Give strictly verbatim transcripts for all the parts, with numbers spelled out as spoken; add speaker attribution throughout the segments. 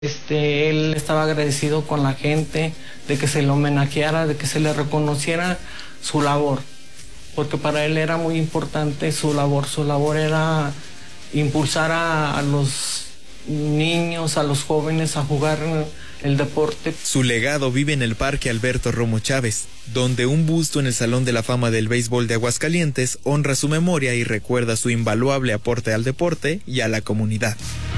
Speaker 1: Este, él estaba agradecido con la gente de que se le homenajeara, de que se le reconociera su labor, porque para él era muy importante su labor. Su labor era impulsar a, a los niños, a los jóvenes a jugar el deporte.
Speaker 2: Su legado vive en el Parque Alberto Romo Chávez, donde un busto en el Salón de la Fama del Béisbol de Aguascalientes honra su memoria y recuerda su invaluable aporte al deporte y a la comunidad.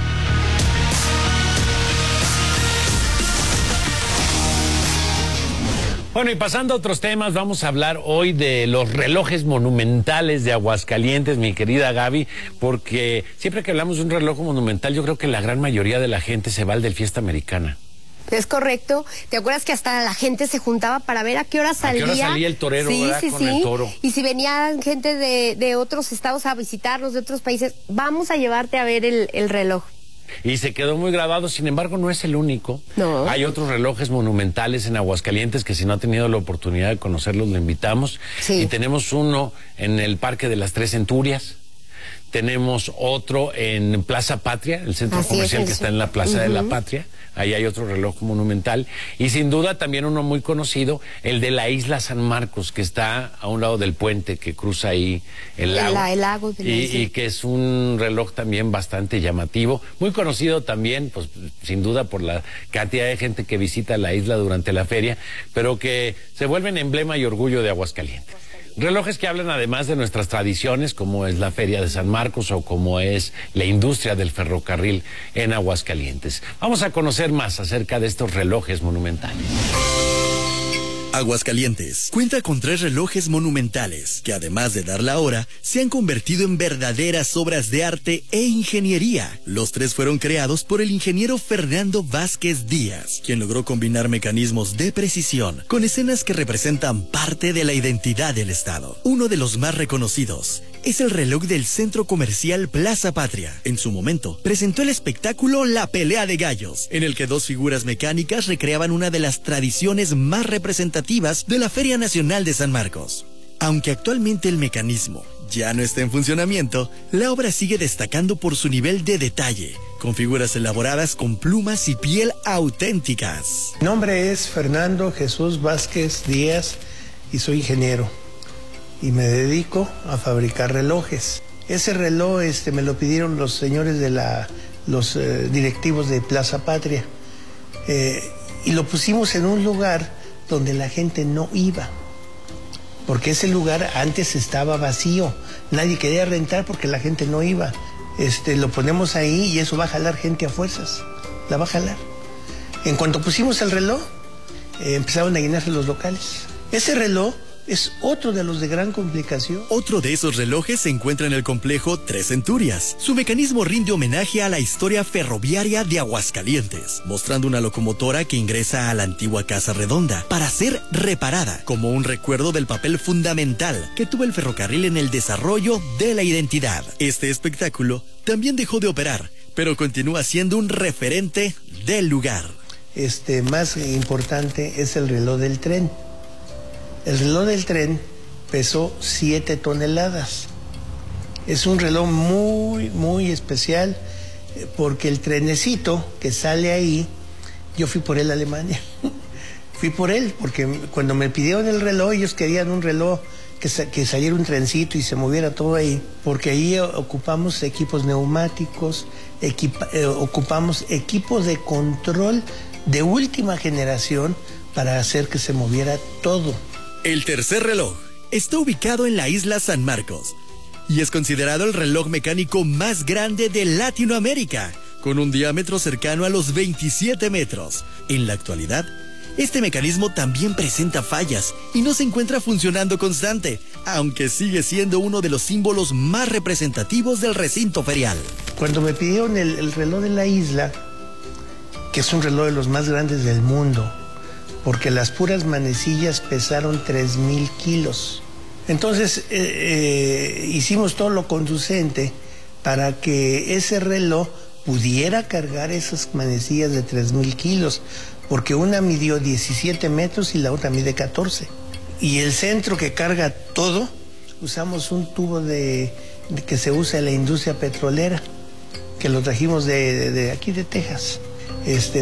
Speaker 3: Bueno, y pasando a otros temas, vamos a hablar hoy de los relojes monumentales de Aguascalientes, mi querida Gaby, porque siempre que hablamos de un reloj monumental, yo creo que la gran mayoría de la gente se va al del Fiesta Americana.
Speaker 4: Es correcto. ¿Te acuerdas que hasta la gente se juntaba para ver a qué hora salía?
Speaker 3: ¿A qué hora salía el torero,
Speaker 4: sí,
Speaker 3: verdad?
Speaker 4: Sí,
Speaker 3: con
Speaker 4: sí.
Speaker 3: el toro.
Speaker 4: Y si venían gente de, de otros estados a visitarnos, de otros países, vamos a llevarte a ver el, el reloj.
Speaker 3: Y se quedó muy grabado, sin embargo no es el único.
Speaker 4: No.
Speaker 3: Hay otros relojes monumentales en Aguascalientes que si no ha tenido la oportunidad de conocerlos, lo invitamos.
Speaker 4: Sí.
Speaker 3: Y tenemos uno en el Parque de las Tres Centurias. Tenemos otro en Plaza Patria, el centro
Speaker 4: Así
Speaker 3: comercial
Speaker 4: es,
Speaker 3: que
Speaker 4: sí.
Speaker 3: está en la Plaza
Speaker 4: Uh-huh.
Speaker 3: de la Patria. Ahí hay otro reloj monumental. Y sin duda también uno muy conocido, el de la isla San Marcos, que está a un lado del puente que cruza ahí el lago.
Speaker 4: El, el lago de la
Speaker 3: y,
Speaker 4: isla.
Speaker 3: y que es un reloj también bastante llamativo. Muy conocido también, pues sin duda por la cantidad de gente que visita la isla durante la feria, pero que se vuelven emblema y orgullo de Aguascalientes. Relojes que hablan además de nuestras tradiciones, como es la Feria de San Marcos o como es la industria del ferrocarril en Aguascalientes. Vamos a conocer más acerca de estos relojes monumentales.
Speaker 5: Aguascalientes cuenta con tres relojes monumentales que, además de dar la hora, se han convertido en verdaderas obras de arte e ingeniería. Los tres fueron creados por el ingeniero Fernando Vázquez Díaz, quien logró combinar mecanismos de precisión con escenas que representan parte de la identidad del estado. Uno de los más reconocidos es el reloj del centro comercial Plaza Patria. En su momento, presentó el espectáculo La Pelea de Gallos, en el que dos figuras mecánicas recreaban una de las tradiciones más representativas de la Feria Nacional de San Marcos. Aunque actualmente el mecanismo ya no está en funcionamiento, la obra sigue destacando por su nivel de detalle, con figuras elaboradas con plumas y piel auténticas.
Speaker 6: Mi nombre es Fernando Jesús Vázquez Díaz y soy ingeniero. Y me dedico a fabricar relojes. Ese reloj este, me lo pidieron los señores de la, los eh, directivos de Plaza Patria. Eh, y lo pusimos en un lugar donde la gente no iba. Porque ese lugar antes estaba vacío. Nadie quería rentar porque la gente no iba. Este, lo ponemos ahí y eso va a jalar gente a fuerzas. La va a jalar. En cuanto pusimos el reloj, eh, empezaron a llenarse los locales. Ese reloj es otro de los de gran complicación.
Speaker 5: Otro de esos relojes se encuentra en el complejo Tres Centurias. Su mecanismo rinde homenaje a la historia ferroviaria de Aguascalientes, mostrando una locomotora que ingresa a la antigua Casa Redonda para ser reparada, como un recuerdo del papel fundamental que tuvo el ferrocarril en el desarrollo de la identidad. Este espectáculo también dejó de operar, pero continúa siendo un referente del lugar.
Speaker 6: Este, más importante es el reloj del tren. El reloj del tren pesó siete toneladas. Es un reloj muy, muy especial porque el trenecito que sale ahí, yo fui por él a Alemania. Fui por él porque cuando me pidieron el reloj, ellos querían un reloj que, que saliera un trencito y se moviera todo ahí, porque ahí ocupamos equipos neumáticos, equipa, eh, ocupamos equipos de control de última generación para hacer que se moviera todo.
Speaker 5: El tercer reloj está ubicado en la isla San Marcos y es considerado el reloj mecánico más grande de Latinoamérica, con un diámetro cercano a los veintisiete metros. En la actualidad, este mecanismo también presenta fallas y no se encuentra funcionando constante, aunque sigue siendo uno de los símbolos más representativos del recinto ferial.
Speaker 6: Cuando me pidieron el, el reloj de la isla, que es un reloj de los más grandes del mundo, porque las puras manecillas pesaron tres mil kilos. Entonces eh, eh, hicimos todo lo conducente para que ese reloj pudiera cargar esas manecillas de tres mil kilos, porque una midió diecisiete metros y la otra mide catorce. Y el centro que carga todo, usamos un tubo de, de que se usa en la industria petrolera, que lo trajimos de, de, de aquí de Texas. este,